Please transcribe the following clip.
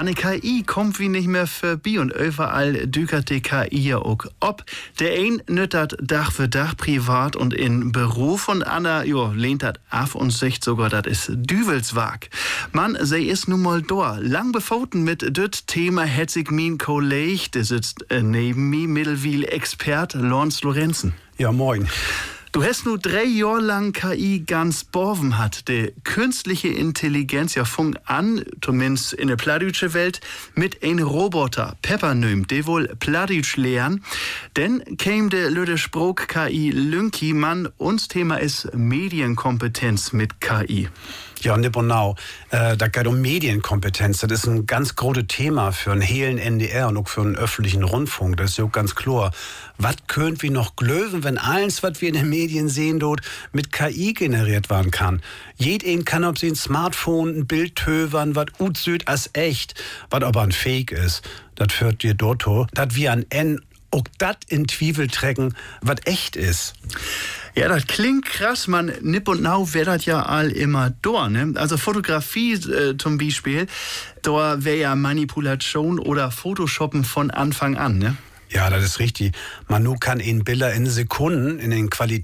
An der KI kommt wie nicht mehr vorbei und überall dükert die KI ja auch ob. Der ein nüttert Dach für Dach privat und in Beruf und Anna, lehnt das ab und sagt sogar, das ist Düvelswag. Man, sie ist nun mal da. Lang befoten mit das Thema hat sich mein Kollege, der sitzt neben mir, Mittelwil-Expert Lons Lorenzen. Ja, moin. Du hast nur 3 Jahre lang KI ganz borven hat. Die künstliche Intelligenz fing an, zumindest in der plattdeutsche Welt, mit einem Roboter, Peppernym, der wohl Plattdeutsch lernen. Dann kam der lüde Spruch KI Lünki, Mann, uns Thema ist Medienkompetenz mit KI. Ja, genau. Da geht um Medienkompetenz. Das ist ein ganz großes Thema für einen hehlen NDR und auch für einen öffentlichen Rundfunk. Das ist ja ganz klar. Was könnt wir noch glöwen, wenn alles, was wir in den Medien sehen, dort mit KI generiert werden kann? Jeden kann auf sein Smartphone ein Bild tövern, was utsüht als echt, was aber ein Fake ist. Das führt dir dort, dass wir an auch das in Zwiebel trecken, was echt ist. Ja, das klingt krass, man. Nipp und Nau wäre das ja all immer da, ne? Also Fotografie zum Beispiel, da wäre ja Manipulation oder Photoshoppen von Anfang an, ne? Ja, das ist richtig. Man kann in Bilder in Sekunden in den Qualität